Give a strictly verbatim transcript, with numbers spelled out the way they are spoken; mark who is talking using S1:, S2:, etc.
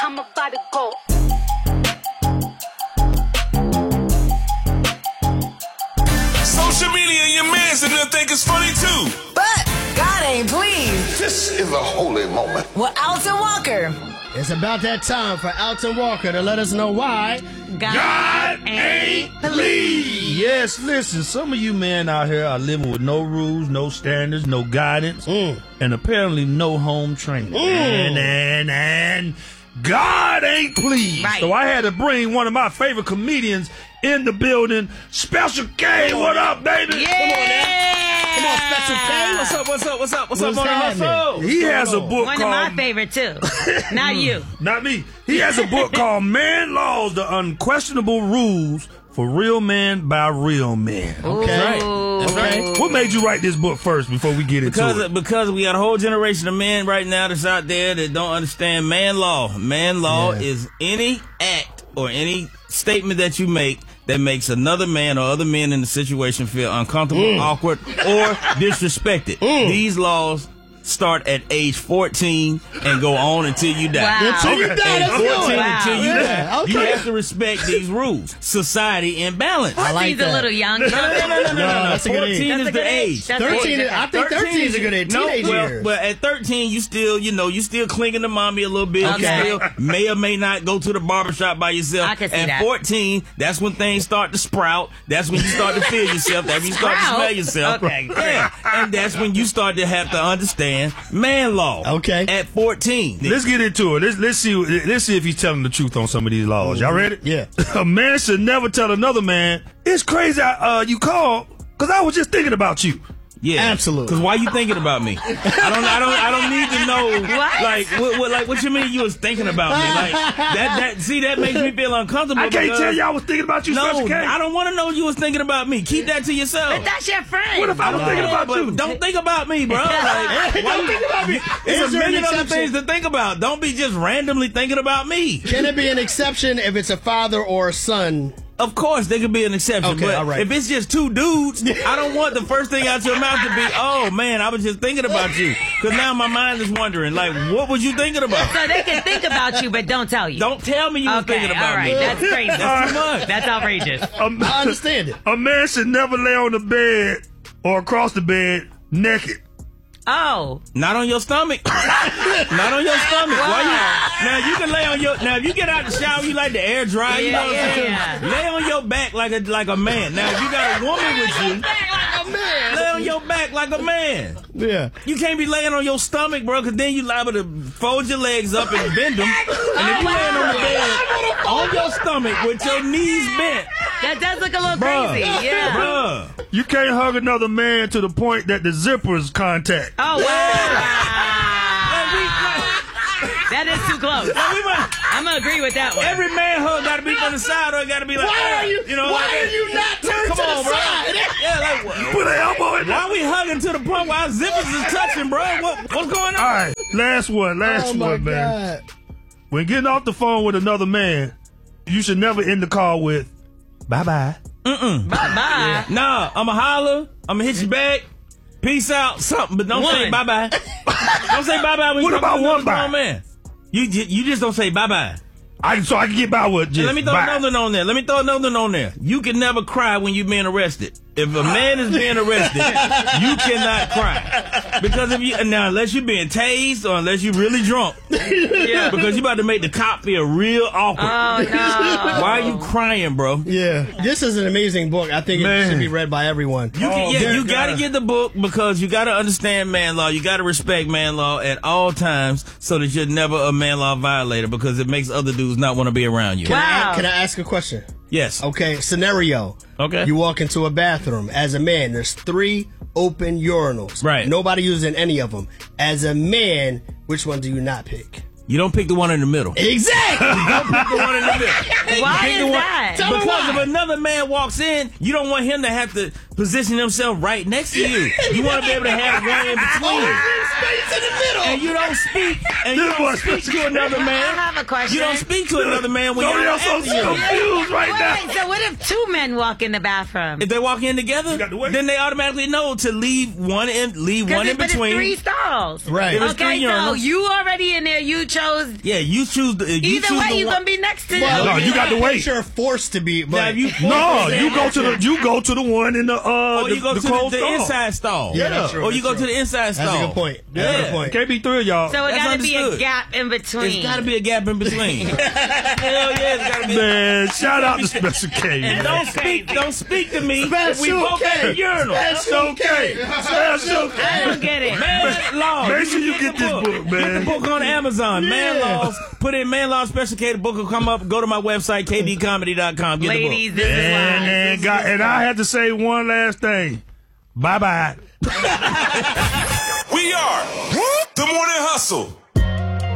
S1: I'm about to go.
S2: Social media, your mans, and they'll think it's funny too.
S3: But God ain't pleased.
S4: This is a holy moment.
S3: Well, Alton Walker.
S5: It's about that time for Alton Walker to let us know why
S3: God,
S2: God ain't pleased.
S6: Yes, listen, some of you men out here are living with no rules, no standards, no guidance,
S5: Mm.
S6: and apparently no home training. And, and, and God ain't pleased.
S3: Right.
S6: So I had to bring one of my favorite comedians in the building, Special K. What up, baby?
S3: Yeah.
S5: Come on now. Come on, Special K.
S7: What's up, what's up, what's up, what's,
S5: What's
S7: up on the
S5: happening?
S7: hustle?
S6: He has a book
S8: One
S6: called...
S8: of my favorite, too. Not you.
S6: Not me. He has a book called Man Laws, The Unquestionable Rules for Real Men by Real Men.
S5: Okay.
S7: That's right. That's right.
S6: What made you write this book first before we get into
S7: Because
S6: it?
S7: because we got a whole generation of men right now that's out there that don't understand man law. Man law
S5: Yeah.
S7: is any act or any statement that you make that makes another man or other men in the situation feel uncomfortable, awkward, or disrespected. These laws start at age fourteen and go on until you die.
S8: Wow.
S5: Until you die,
S7: Age
S5: that's
S7: fourteen
S5: good.
S8: Wow.
S7: until you
S5: Yeah,
S7: die.
S5: okay.
S7: You have to respect these rules. Society and balance.
S5: I like
S8: He's
S5: that.
S8: a little young.
S7: No, no, no, no, no, no, no.
S5: that's a good age.
S7: fourteen
S8: That's
S7: is
S8: a
S7: the
S8: good age.
S7: age.
S8: That's a good
S5: thirteen,
S8: age.
S5: I think thirteen is a good age.
S7: No,
S5: Teenage
S7: well,
S5: years.
S7: well, at thirteen, you still, you know, you still clinging to mommy a little bit.
S8: Okay.
S7: You still may or may not go to the barbershop by yourself.
S8: I can see
S7: at
S8: that.
S7: fourteen, that's when things start to sprout. That's when you start to feel yourself. That's when you start to
S8: Sprout?
S7: smell yourself.
S8: Okay.
S7: Yeah. And that's when you start to have to understand man law.
S5: Okay.
S7: At fourteen.
S6: Let's get into it. Let's let's see let's see if he's telling the truth on some of these laws. Y'all ready?
S5: Yeah.
S6: A man should never tell another man, it's crazy uh, you called because I was just thinking about you.
S7: Yeah,
S5: Absolutely.
S7: Because why you thinking about me? I don't, I don't, I don't need to know.
S8: What?
S7: Like, what, what, like, what you mean you was thinking about me? Like that, that. See, that makes me feel uncomfortable.
S6: I can't
S7: because-
S6: tell you I was thinking about you,
S7: No,
S6: Special K.
S7: I don't want to know you was thinking about me. Keep that to yourself.
S8: But that's your friend.
S6: What if I was
S7: Yeah,
S6: thinking about
S7: but
S6: you?
S7: Don't think about me, bro. Like, why
S6: Don't
S7: you-
S6: think about me.
S7: There's
S5: Is
S7: a
S5: there an
S7: million other
S5: exception?
S7: things to think about. Don't be just randomly thinking about me.
S5: Can it be an exception if it's a father or a son?
S7: Of course, there could be an exception,
S5: Okay,
S7: but
S5: all right.
S7: if it's just two dudes, I don't want the first thing out your mouth to be, "Oh man, I was just thinking about you," because now my mind is wondering, like, what was you thinking about?
S8: So they can think about you, but don't tell you.
S7: Don't tell me you was
S8: Okay,
S7: thinking
S8: all
S7: about
S8: right.
S7: me.
S8: That's crazy.
S7: That's too much.
S8: That's outrageous.
S6: A,
S5: I understand it.
S6: a man should never lay on the bed or across the bed naked.
S8: Oh.
S7: Not on your stomach. Not on your stomach. Why you? Now you can lay on your. Now if you get out the shower, you like the air dry. You
S8: Yeah,
S7: know what I'm saying?
S8: yeah.
S7: Lay on your back like a like a man. Now if you got a woman with you, lay on your back like a man.
S5: Yeah.
S7: You can't be laying on your stomach, bro, because then you liable to fold your legs up and bend them. And if you laying on the bed on your stomach with your knees bent,
S8: That does look a little
S7: bruh,
S8: crazy. Yeah.
S7: bruh.
S6: You can't hug another man to the point that the zippers contact.
S8: Oh,
S7: Like,
S8: wow.
S7: we- like,
S8: That is too close.
S7: like, we might-
S8: I'm going to agree with that one.
S7: Every man hug got to be from the side, or it got to be like,
S5: Why are you?
S7: you know,
S5: why
S7: like
S5: are
S7: that.
S5: you not turned
S7: Come
S5: to
S7: on,
S5: the
S7: bro.
S5: side?
S7: Yeah, like, wh-
S6: Put an elbow in
S7: why we hugging to the point where our zippers is touching, bro? What, what's going on?
S6: All right, last one, last
S5: Oh my
S6: one, man.
S5: God.
S6: When getting off the phone with another man, you should never end the call with bye bye.
S8: Bye-bye.
S7: Nah, I'ma holler. I'ma hit you back. Peace out, something, but don't say
S8: One.
S7: bye bye. Don't say bye bye when you
S6: What
S7: talk
S6: about
S7: to another
S6: one bye?
S7: grown man. You ju- you just don't say bye bye.
S6: I so I can get by with just
S7: Let me throw
S6: bye.
S7: another one on there. Let me throw another one on there. You can never cry when you're being arrested. If a man is being arrested, you cannot cry. Because if you now unless you're being tased or unless you're really drunk.
S8: Yeah.
S7: Because you about to make the cop feel real awkward.
S8: Oh, no.
S7: Why are you crying, bro?
S5: Yeah. This is an amazing book. I think it
S6: Man.
S5: should be read by everyone.
S7: You can,
S6: Oh,
S7: yeah,
S6: man,
S7: you gotta
S6: God.
S7: get the book because you gotta understand man law. You gotta respect man law at all times so that you're never a man law violator because it makes other dudes not want to be around you.
S5: Can,
S8: Wow.
S5: I, can I ask a question?
S7: Yes.
S5: Okay, scenario.
S7: Okay.
S5: You walk into a bathroom. As a man, there's three open urinals.
S7: Right.
S5: Nobody using any of them. As a man, which one do you not pick?
S7: You don't pick the one in the middle.
S5: Exactly.
S7: Don't pick the one in the middle.
S8: Why
S7: Pick
S8: is
S7: the one-
S8: that?
S5: Tell me
S7: Because
S5: why.
S7: if another man walks in, you don't want him to have to position himself right next to you. You want to be able to have one in between.
S5: Space in the middle.
S7: And you don't speak, and you
S6: This
S7: don't
S6: was-
S7: speak to another
S8: I
S7: man.
S8: have a question.
S7: You don't speak to another man when
S6: Don't
S7: you're
S6: y'all so
S7: after you.
S6: confused right now.
S8: Wait, so what if two men walk in the bathroom?
S7: If they walk in together,
S6: got to wait.
S7: then they automatically know to leave one in, leave one in
S8: But it's three
S7: between.
S8: stalls.
S5: Right.
S7: If it's
S8: Okay,
S7: three
S8: so
S7: urinals.
S8: you already in there, you try chose.
S7: Yeah, you choose the. You
S8: Either
S7: choose
S8: way,
S7: the
S8: you're
S7: one-
S8: gonna be next to
S5: Well,
S6: No,
S8: them.
S6: you got to wait.
S5: You're forced to be.
S7: Now,
S5: But
S7: if you
S6: No, you go to the you go to the one in the uh
S7: or
S6: the,
S7: you go
S6: the
S7: to
S6: closed
S7: the, the
S6: stall.
S7: inside stall.
S5: Yeah, that's true,
S7: Or you
S5: that's
S7: go to
S5: true.
S7: the inside stall.
S5: That's a good point. That's a
S7: Yeah.
S5: good point.
S6: Can't be three of y'all.
S8: So it
S7: That's
S8: got to be a
S7: understood.
S8: gap in between.
S7: It's got to be a gap in between. Hell yeah, it's got to be.
S6: Man, shout out to Special K.
S7: And
S6: man.
S7: don't speak, don't speak to me.
S5: Special
S7: we both
S5: K.
S7: at the urinal.
S6: Special K. Special
S8: I
S6: K.
S8: don't get it.
S7: Man Laws.
S6: Make sure you get
S7: the
S6: this book, man.
S7: Get the book on Amazon. Man
S5: Yeah.
S7: Laws. Put in Man Laws Special K. The book will come up. Go to my website, k d comedy dot com. Get
S8: Ladies,
S7: the
S8: this is
S6: And,
S8: why.
S6: and, got, and I had to say one last thing. Bye bye.
S2: We are the Morning Hustle.